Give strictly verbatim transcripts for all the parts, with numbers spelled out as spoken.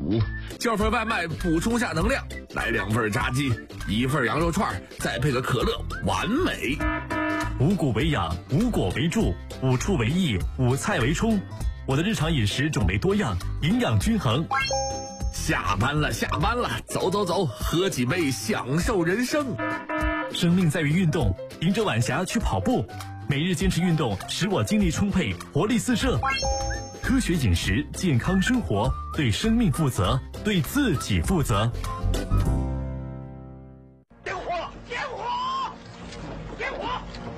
午，叫份外卖补充下能量，来两份炸鸡，一份羊肉串，再配个可乐，完美。 五谷为养，五果为助，五畜为益，五菜为充。我的日常饮食种类多样，营养均衡。 下班了，下班了，走走走，喝几杯，享受人生。 生命在于运动，迎着晚霞去跑步，每日坚持运动，使我精力充沛，活力四射。科学饮食，健康生活，对生命负责，对自己负责。 点火！点火！点火！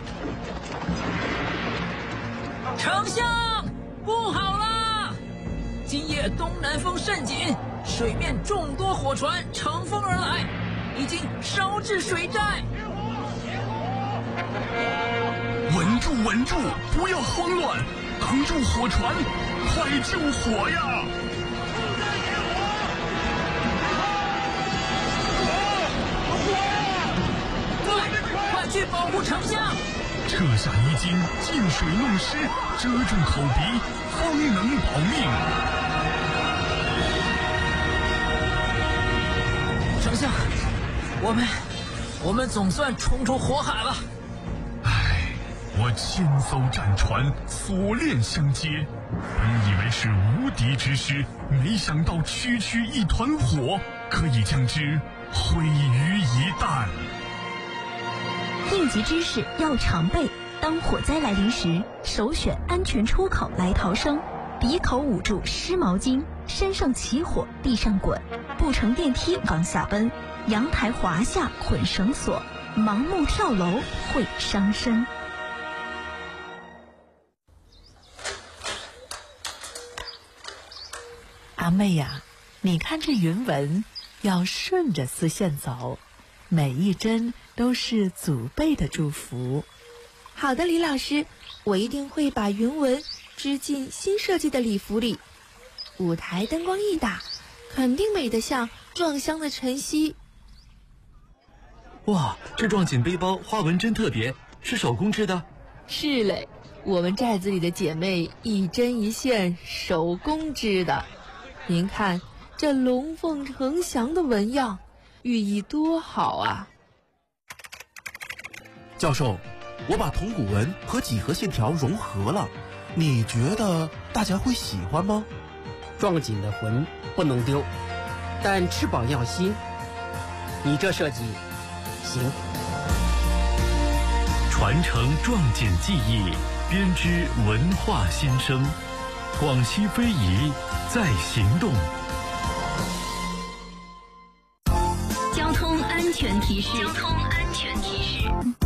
丞相，不好啦！今夜东南风甚紧，水面众多火船乘风而来，已经烧至水寨。 稳住，稳住，不要慌乱，挡住火船，快救火呀！ 快，快去保护丞相！ 撤下衣襟，进水弄湿，遮住口鼻，方能保命。 丞相，我们，我们总算冲出火海了。 唉，我千艘战船，锁链相接，本以为是无敌之师，没想到区区一团火，可以将之毁于一旦。 应急知识要常备，当火灾来临时，首选安全出口来逃生。鼻口捂住湿毛巾，身上起火地上滚，不乘电梯往下奔，阳台滑下捆绳索，盲目跳楼会伤身。 阿妹呀，你看这云纹要顺着丝线走，每一针都是祖辈的祝福。 好的，李老师，我一定会把云纹织进新设计的礼服里。舞台灯光一打，肯定美得像撞香的晨曦。 哇，这撞锦背包花纹真特别，是手工织的？ 是嘞，我们寨子里的姐妹一针一线手工织的。您看这龙凤呈祥的纹样，寓意多好啊！ 教授，我把铜鼓纹和几何线条融合了，你觉得大家会喜欢吗？ 撞锦的魂不能丢，但翅膀要新。你这设计行。 传承撞锦技艺，编织文化新生。广西非遗在行动。 交通安全提示。交通安全提示。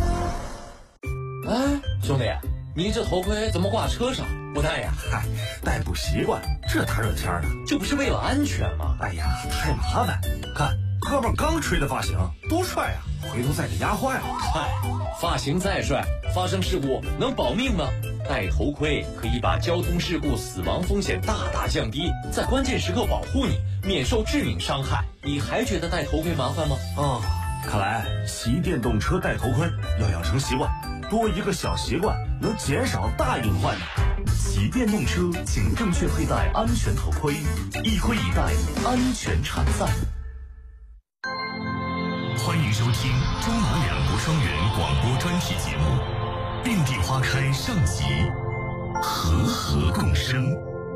哎，兄弟，你这头盔怎么挂车上不戴呀？ 嗨，戴不习惯，这大热天的， 这不是为了安全吗？ 哎呀，太麻烦。看哥们刚吹的发型，多帅啊！回头再给压坏了。 嗨，发型再帅，发生事故能保命吗？戴头盔可以把交通事故死亡风险大大降低，在关键时刻保护你，免受致命伤害。你还觉得戴头盔麻烦吗？ 哦，看来骑电动车戴头盔要养成习惯，多一个小习惯能减少大隐患。 骑电动车请正确佩戴安全头盔，一盔一戴，安全常在。 欢迎收听中马两国双元广播专题节目《遍地花开》上集，和和共生。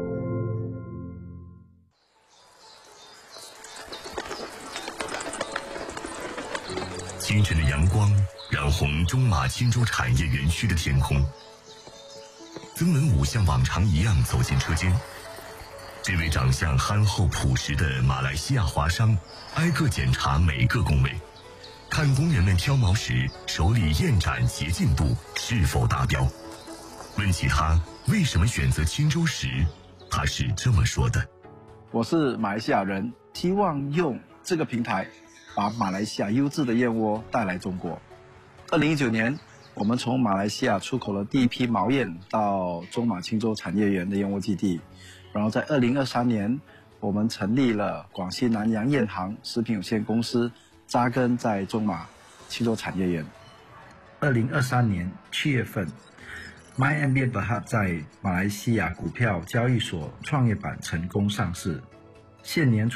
清晨的阳光染红中马青州产业园区的天空。曾文武像往常一样走进车间，这位长相憨厚朴实的马来西亚华商挨个检查每个工位，看工人们挑毛时手里燕盏洁净度是否达标。问起他为什么选择青州时，他是这么说的： 我是马来西亚人，希望用这个平台把马来西亚优质的燕窝带来中国。二零一九年，我们从马来西亚出口了第一批毛燕到中马青州产业园的燕窝基地，然后在二零二三年，我们成立了广西南洋燕行食品有限公司，扎根在中马青州产业园。二零二三年七月份 ，MyMBA Berhad 在马来西亚股票交易所创业板成功上市，现年